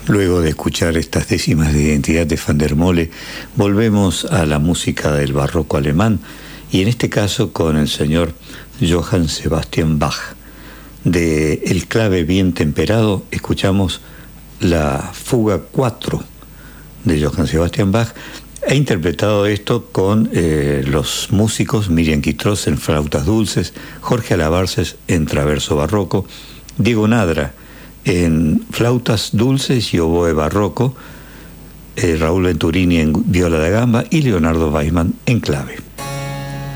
Luego de escuchar estas décimas de identidad de Van der Molle, volvemos a la música del barroco alemán y en este caso con el señor Johann Sebastian Bach. De El clave bien temperado escuchamos la fuga 4 de Johann Sebastian Bach. He interpretado esto con los músicos Miriam Quitros en flautas dulces, Jorge Alabarces en traverso barroco, Diego Nadra en flautas dulces y oboe barroco, Raúl Venturini en viola da gamba y Leonardo Weissman en clave.